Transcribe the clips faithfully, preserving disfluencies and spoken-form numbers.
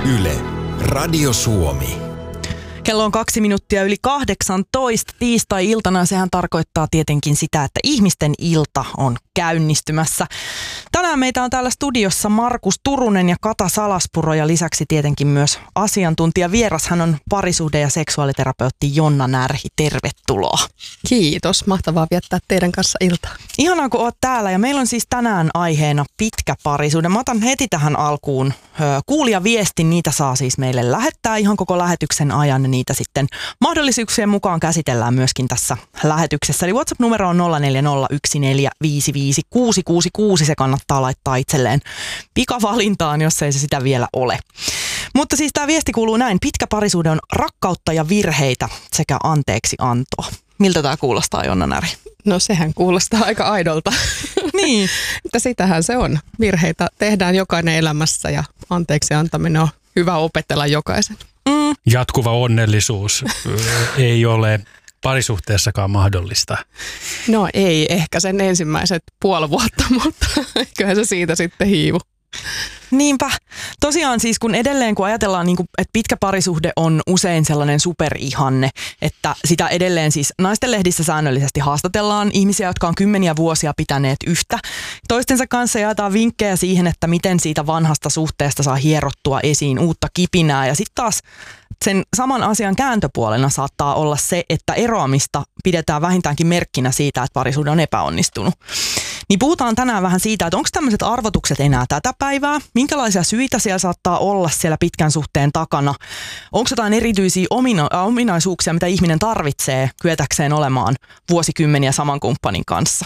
Yle, Radio Suomi. Kello on kaksi minuuttia yli kahdeksantoista tiistai-iltana ja sehän tarkoittaa tietenkin sitä, että ihmisten ilta on käynnistymässä. Tänään meitä on täällä studiossa Markus Turunen ja Kata Salaspuro ja lisäksi tietenkin myös asiantuntija vieras. Hän on parisuhde- ja seksuaaliterapeutti Jonna Närhi. Tervetuloa. Kiitos, mahtavaa viettää teidän kanssa iltaa. Ihanaa kun oot täällä ja meillä on siis tänään aiheena pitkä parisuhde. Mä otan heti tähän alkuun kuulijaviestin, niitä saa siis meille lähettää ihan koko lähetyksen ajan ja niitä sitten mahdollisuuksien mukaan käsitellään myöskin tässä lähetyksessä. Eli WhatsApp-numero on nolla neljä nolla yksi neljä viisi viisi kuusi kuusi kuusi, se kannattaa laittaa itselleen pikavalintaan, jos ei se sitä vielä ole. Mutta siis tämä viesti kuuluu näin, pitkä parisuhde on rakkautta ja virheitä sekä anteeksi antoa. Miltä tämä kuulostaa, Jonna Närhi? No sehän kuulostaa aika aidolta. Niin. Mutta sitähän se on. Virheitä tehdään jokainen elämässä ja anteeksi antaminen on hyvä opetella jokaisen. Mm. Jatkuva onnellisuus ei ole parisuhteessakaan mahdollista. No ei, ehkä sen ensimmäiset puoli vuotta, mutta kyllähän se siitä sitten hiivu. Niinpä. Tosiaan siis kun edelleen kun ajatellaan, niin kuin, että pitkä parisuhde on usein sellainen superihanne, että sitä edelleen siis naistenlehdissä säännöllisesti haastatellaan ihmisiä, jotka on kymmeniä vuosia pitäneet yhtä. Toistensa kanssa jaetaan vinkkejä siihen, että miten siitä vanhasta suhteesta saa hierottua esiin uutta kipinää ja sitten taas sen saman asian kääntöpuolena saattaa olla se, että eroamista pidetään vähintäänkin merkkinä siitä, että parisuhde on epäonnistunut. Niin puhutaan tänään vähän siitä, että onko tämmöiset arvotukset enää tätä päivää? Minkälaisia syitä siellä saattaa olla siellä pitkän suhteen takana? Onko jotain erityisiä omina- ominaisuuksia, mitä ihminen tarvitsee kyetäkseen olemaan vuosikymmeniä saman kumppanin kanssa?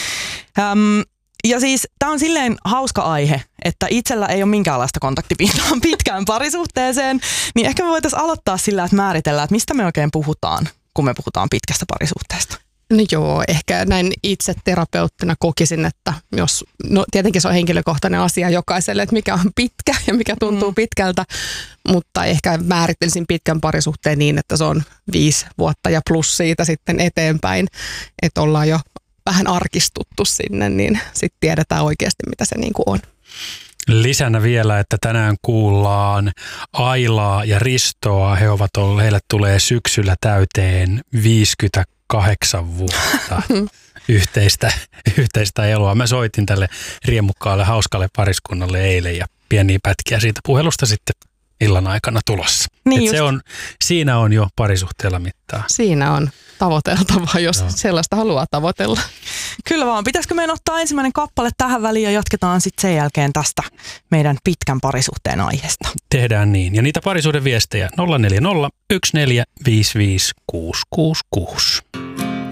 Öm, Ja siis tämä on silleen hauska aihe, että itsellä ei ole minkäänlaista kontaktipintaa pitkään parisuhteeseen, niin ehkä me voitaisiin aloittaa sillä, että määritellään, että mistä me oikein puhutaan, kun me puhutaan pitkästä parisuhteesta. No joo, ehkä näin itse terapeuttina kokisin, että jos, no tietenkin se on henkilökohtainen asia jokaiselle, että mikä on pitkä ja mikä tuntuu mm. pitkältä, mutta ehkä määrittelisin pitkän parisuhteen niin, että se on viisi vuotta ja plus siitä sitten eteenpäin, että ollaan jo vähän arkistuttu sinne, niin sitten tiedetään oikeasti, mitä se niin kuin on. Lisänä vielä, että tänään kuullaan Ailaa ja Ristoa. He ovat olleet, heille tulee syksyllä täyteen viisikymmentäkahdeksan vuotta yhteistä, yhteistä eloa. Mä soitin tälle riemukkaalle, hauskalle pariskunnalle eilen ja pieniä pätkiä siitä puhelusta sitten illan aikana tulossa. Niin se on, siinä on jo parisuhteella mittaa. Siinä on tavoiteltavaa, jos no. sellaista haluaa tavoitella. Kyllä vaan. Pitäisikö meidän ottaa ensimmäinen kappale tähän väliin ja jatketaan sitten sen jälkeen tästä meidän pitkän parisuhteen aiheesta. Tehdään niin. Ja niitä parisuhden viestejä nolla neljä nolla yksi neljä viisi viisi kuusi kuusi kuusi.